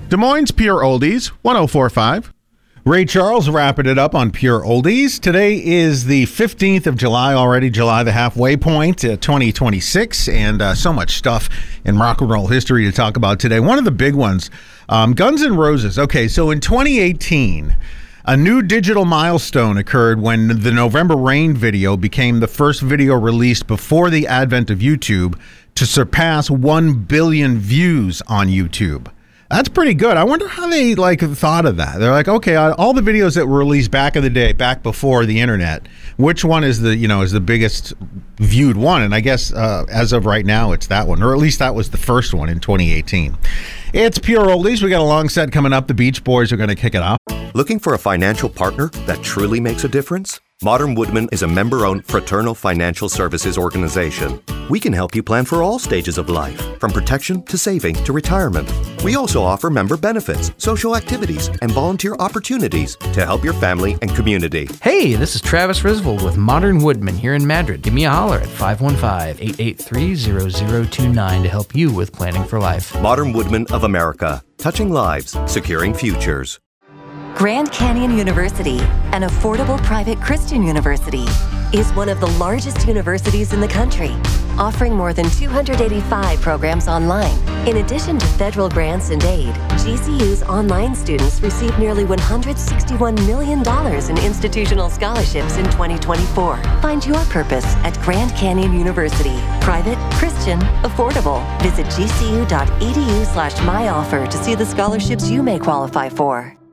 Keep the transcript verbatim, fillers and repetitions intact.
Des Moines Pure Oldies, one oh four point five. Ray Charles wrapping it up on Pure Oldies. Today is the fifteenth of July already, July the halfway point, uh, twenty twenty-six, and uh, so much stuff in rock and roll history to talk about today. One of the big ones, um, Guns N' Roses. Okay, so in twenty eighteen, a new digital milestone occurred when the November Rain video became the first video released before the advent of YouTube to surpass one billion views on YouTube. That's pretty good. I wonder how they like thought of that. They're like, okay, all the videos that were released back in the day, back before the internet, which one is the, you know, is the biggest viewed one? And I guess uh, as of right now, it's that one, or at least that was the first one in twenty eighteen. It's Pure Oldies. We got a long set coming up. The Beach Boys are going to kick it off. Looking for a financial partner that truly makes a difference? Modern Woodmen is a member-owned fraternal financial services organization. We can help you plan for all stages of life, from protection to saving to retirement. We also offer member benefits, social activities, and volunteer opportunities to help your family and community. Hey, this is Travis Risvold with Modern Woodmen here in Madrid. Give me a holler at five one five, eight eight three, zero zero two nine to help you with planning for life. Modern Woodmen of America, touching lives, securing futures. Grand Canyon University, an affordable private Christian university, is one of the largest universities in the country, offering more than two hundred eighty-five programs online. In addition to federal grants and aid, G C U's online students received nearly one hundred sixty-one million dollars in institutional scholarships in twenty twenty-four. Find your purpose at Grand Canyon University. Private, Christian, affordable. Visit gcu.edu slash myoffer to see the scholarships you may qualify for.